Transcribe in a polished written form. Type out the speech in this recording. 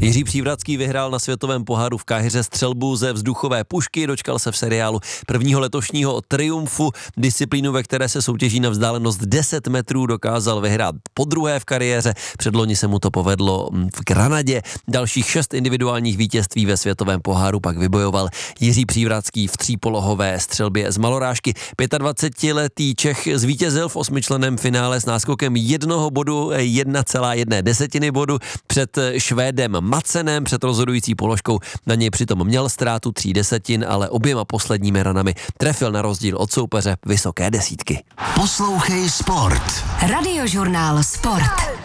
Jiří Přívratský vyhrál na světovém poháru v Káhiře střelbu ze vzduchové pušky, dočkal se v seriálu prvního letošního triumfu, disciplínu, ve které se soutěží na vzdálenost 10 metrů, dokázal vyhrát podruhé v kariéře, předloni se mu to povedlo v Granadě, dalších 6 individuálních vítězství ve světovém poháru pak vybojoval Jiří Přívratský v třípolohové střelbě z malorážky. 25letý Čech zvítězil v 8členném finále s náskokem 1 bodu, 1,1 bodu před Švédem Madsenem, před rozhodující položkou. Na něj přitom měl ztrátu 3 desetin, ale oběma posledními ranami trefil na rozdíl od soupeře vysoké desítky. Poslouchej Sport. Radiožurnál Sport.